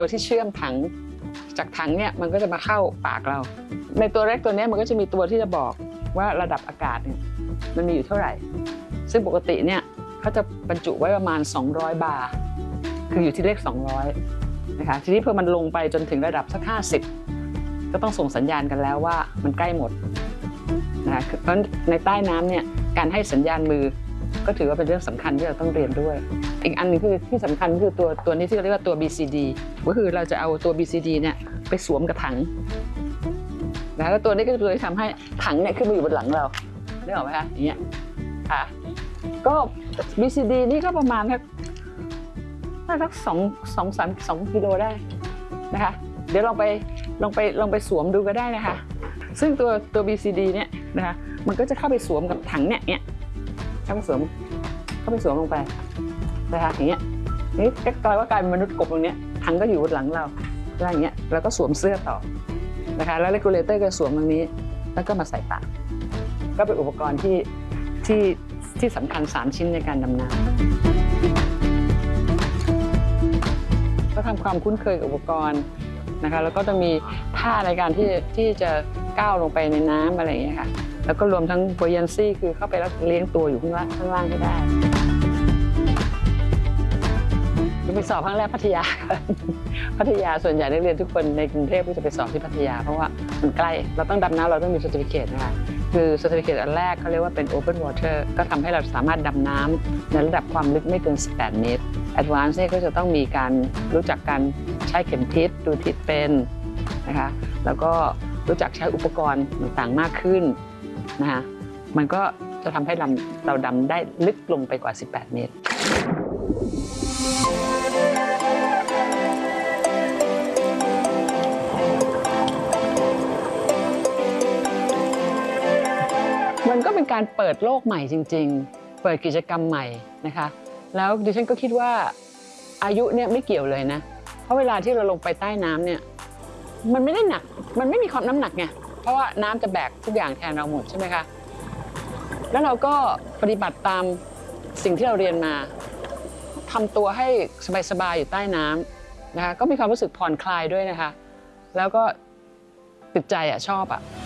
ตัวที่เชื่อมถังจากถังเนี่ยมันก็จะมาเข้าปากเราในตัวเล็กตัวนี้มันก็จะมีตัวที่จะบอกว่าระดับอากาศเนี่ยมันมีอยู่เท่าไหร่ซึ่งปกติเนี่ยเขาจะบรรจุไว้ประมาณ200 บาร์คืออยู่ที่เลข200นะคะทีนี้พอมันลงไปจนถึงระดับสัก50ก็ต้องส่งสัญญาณกันแล้วว่ามันใกล้หมดนะคะเพราะในใต้น้ำเนี่ยการให้สัญญาณมือก็ถือว่าเป็นเรื่องสำคัญที่เราต้องเรียนด้วยอีกอันนึงคือที่สำคัญคือตัวนี้ที่เรียกว่าตัว BCD ก็คือเราจะเอาตัว BCD เนี่ยไปสวมกับถังนะแล้วตัวนี้ก็คือตัวที่ทำให้ถังเนี่ยขึ้นมาอยู่บนหลังเราได้หรอไหมคะอย่างเงี้ยค่ะก็ BCD นี่ก็ประมาณสัก2 กิโลได้นะคะเดี๋ยวลองไปสวมดูก็ได้นะคะซึ่งตัว BCD เนี่ยนะคะมันก็จะเข้าไปสวมกับถังเนี่ยเข้าไปสวมลงไปนะคะอย่างเงี้ยนี่กลายว่ากลายเป็นมนุษย์กบตรงนี้ถังก็อยู่บนหลังเราแล้วอย่างเงี้ยเราก็สวมเสื้อต่อนะคะแล้วเรกูเลเตอร์ก็สวมตรงนี้แล้วก็มาใส่ปากก็เป็นอุปกรณ์ที่สำคัญ3 ชิ้นในการดำน้ำก็ทำความคุ้นเคยกับอุปกรณ์นะคะแล้วก็ต้องมีท่าในการที่จะก้าวลงไปในน้ำอะไรอย่างเงี้ยค่ะแล้วก็รวมทั้ง buoyancy คือเข้าไปแล้วเลี้ยงตัวอยู่ข้างล่างให้ได้ไปสอบครั้งแรกพัทยาส่วนใหญ่นักเรียนทุกคนในกรุงเทพก็จะไปสอบที่พัทยาเพราะว่ามันใกล้เราต้องดำน้ำเราต้องมี certificate นะคะคือ certificate อันแรกเขาเรียกว่าเป็น open water ก็ทำให้เราสามารถดำน้ำในระดับความลึกไม่เกิน18 เมตร advance เนี่ยก็จะต้องมีการรู้จักการใช้เข็มทิศดูทิศเป็นนะคะแล้วก็รู้จักใช้อุปกรณ์ต่างๆมากขึ้นนะคะมันก็จะทำให้เราดำได้ลึกลงไปกว่า18 เมตรมันก็เป็นการเปิดโลกใหม่จริงๆเปิดกิจกรรมใหม่นะคะแล้วดิฉันก็คิดว่าอายุเนี่ยไม่เกี่ยวเลยนะเพราะเวลาที่เราลงไปใต้น้ำเนี่ยมันไม่ได้หนักมันไม่มีความน้ำหนักไงเพราะว่าน้ำจะแบกทุกอย่างแทนเราหมดใช่ไหมคะแล้วเราก็ปฏิบัติตามสิ่งที่เราเรียนมาทำตัวให้สบายๆอยู่ใต้น้ำนะคะก็มีความรู้สึกผ่อนคลายด้วยนะคะแล้วก็ติดใจชอบ